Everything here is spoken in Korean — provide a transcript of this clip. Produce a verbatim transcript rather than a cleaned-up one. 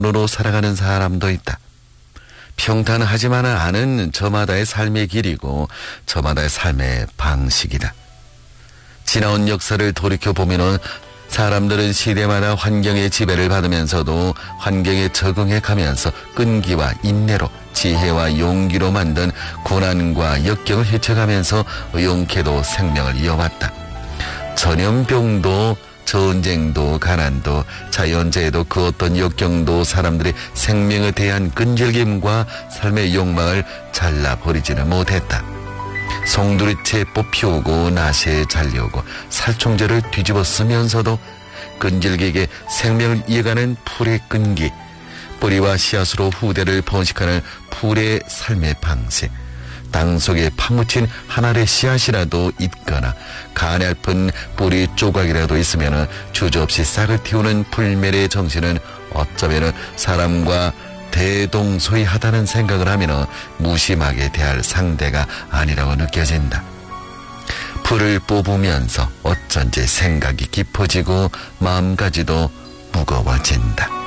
으로 살아가는 사람도 있다. 평탄하지만은 않은 저마다의 삶의 길이고 저마다의 삶의 방식이다. 지나온 역사를 돌이켜보면은 사람들은 시대마다 환경의 지배를 받으면서도 환경에 적응해 가면서 끈기와 인내로 지혜와 용기로 만든 고난과 역경을 헤쳐가면서 용케도 생명을 이어왔다. 전염병도 전쟁도 가난도 자연재해도 그 어떤 역경도 사람들의 생명에 대한 끈질김과 삶의 욕망을 잘라버리지는 못했다. 송두리째 뽑히오고 낫에 잘려오고 살충제를 뒤집어 쓰면서도 끈질기게 생명을 이어가는 풀의 끈기, 뿌리와 씨앗으로 후대를 번식하는 풀의 삶의 방식, 땅 속에 파묻힌 한 알의 씨앗이라도 있거나 가냘픈 뿌리 조각이라도 있으면 주저없이 싹을 틔우는 풀멜의 정신은 어쩌면 사람과 대동소이하다는 생각을 하면 무심하게 대할 상대가 아니라고 느껴진다. 풀을 뽑으면서 어쩐지 생각이 깊어지고 마음까지도 무거워진다.